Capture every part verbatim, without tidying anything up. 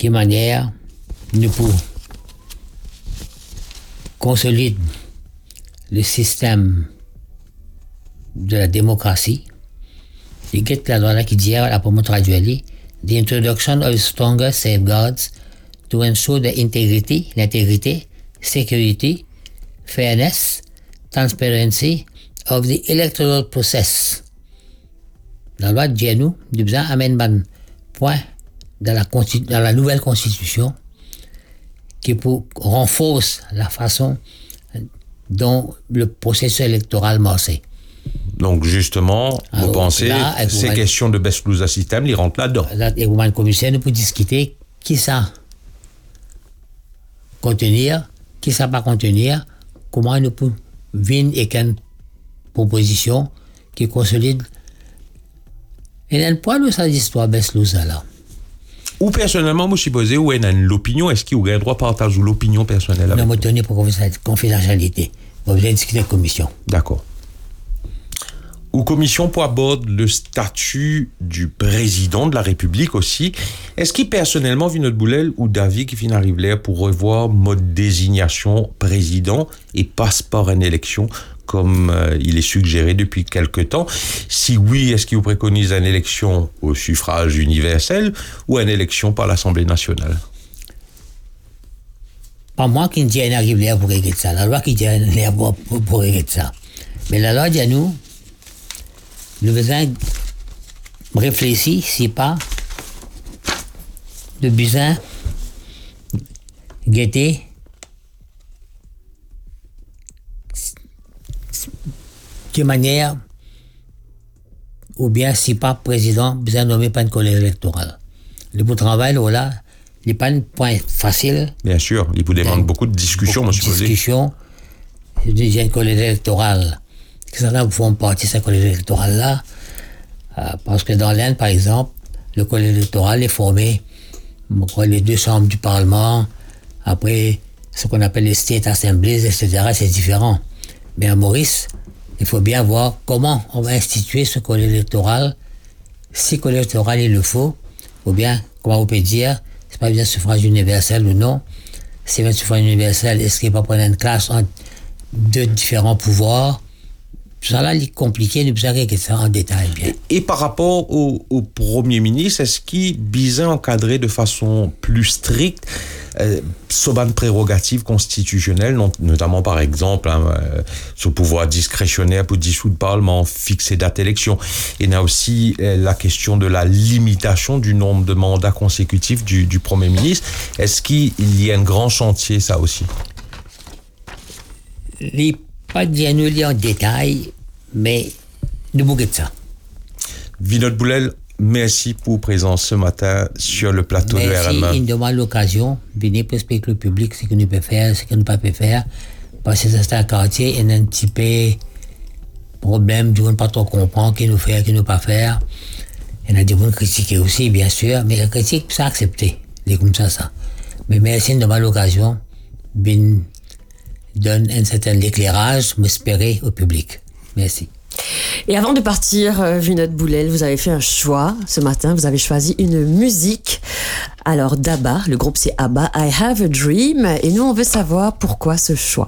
quelle manière nous pouvons consolider le système de la démocratie. Il y a la loi qui dit, là, pour me traduire, the introduction of stronger safeguards to ensure the integrity, l'intégrité, security, fairness, transparency of the electoral process. La loi dit à nous, nous besoin d'amener un point dans la, dans la nouvelle constitution qui pour renforce la façon dont le processus électoral marche. Donc justement, alors, vous pensez là, que ces questions de best-loser system, ils rentrent là-dedans. Là, et vous, le commissaire, nous pouvons discuter qui ça contenir, qui ça pas contenir, comment nous pouvons venir avec une proposition qui consolide. Et il y a un point de cette histoire best-loser là. Ou personnellement, moi, je suppose, où est l'opinion, est-ce qu'il y a un droit de partage ou l'opinion personnelle? Non, moi, tenir pour confidentialité. Vous avez discuter avec la commission. D'accord. Ou commission pour aborder le statut du président de la République aussi. Est-ce qu'il personnellement, Vinod Boulel ou David qui finit arrive là pour revoir mode désignation président et passe par une élection comme euh, il est suggéré depuis quelque temps? Si oui, est-ce qu'il vous préconise une élection au suffrage universel ou une élection par l'Assemblée nationale? Pas moi qui dis qu'il arrive là pour régler ça. La loi qui dit qu'il est pour, pour, pour régler ça. Mais la loi dit à nous, nous devons réfléchir, si pas, de besoin guetter de manière, ou bien si pas président, besoin nommer pas une collège électorale. Le beau travail, là, il n'est pas un point facile. Bien sûr, il vous demande beaucoup de discussions, moi, je suppose. Discussions, il y a une collège électorale. Certains font partie de cette collège électorale-là, euh, parce que dans l'Inde, par exemple, le collège électoral est formé, quoi, les deux chambres du Parlement, après ce qu'on appelle les State Assemblies, et cetera, c'est différent. Mais à Maurice, il faut bien voir comment on va instituer ce collège électoral, si collège électoral il le faut, ou bien, comment on peut dire, c'est pas bien suffrage universel ou non. Si bien suffrage universel, est-ce qu'il va prendre une classe entre deux différents pouvoirs? Ça là, il compliqué, nous besoin que ça en détail bien. Et, et par rapport au, au Premier ministre, est-ce qu'il visait encadrer de façon plus stricte euh, une prérogative constitutionnelle, notamment par exemple hein, euh, ce pouvoir discrétionnaire pour dissoudre le Parlement, fixer date d'élection. Il y a aussi euh, la question de la limitation du nombre de mandats consécutifs du, du Premier ministre. Est-ce qu'il y a un grand chantier, ça aussi? Les pas dire nous lire en détail, mais nous bouquons de ça. Vinod Boulel, merci pour présence ce matin sur le plateau merci, de R M A. Merci, il demande l'occasion, venir pour expliquer au public ce que nous pouvons faire, ce que nous ne pouvons pas faire, parce que c'est un quartier, il y a un petit peu problème, du monde pas trop comprendre ce qu'il nous fait, ce qu'il nous pas faire. Il y en a des gens critiquer aussi, bien sûr, mais la critique, c'est accepté, c'est comme ça, ça. Mais merci, il demande l'occasion, venir donne un certain éclairage, m'espérer au public. Merci. Et avant de partir, Vinod Boulel, vous avez fait un choix ce matin. Vous avez choisi une musique. Alors d'Abba, le groupe c'est Abba, I Have a Dream. Et nous, on veut savoir pourquoi ce choix.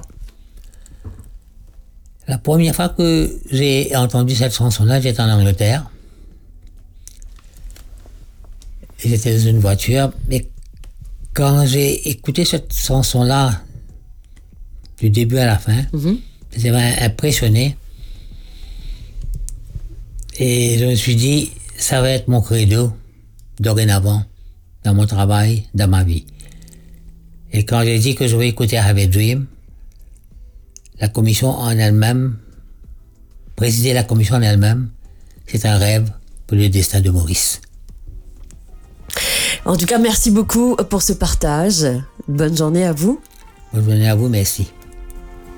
La première fois que j'ai entendu cette chanson-là, j'étais en Angleterre. J'étais dans une voiture. Mais quand j'ai écouté cette chanson-là, du début à la fin, mm-hmm. ça m'a impressionné. Et je me suis dit, ça va être mon credo dorénavant, dans mon travail, dans ma vie. Et quand j'ai dit que je vais écouter I Have a Dream, la commission en elle-même, présider la commission en elle-même, c'est un rêve pour le destin de Maurice. En tout cas, merci beaucoup pour ce partage. Bonne journée à vous. Bonne journée à vous, merci.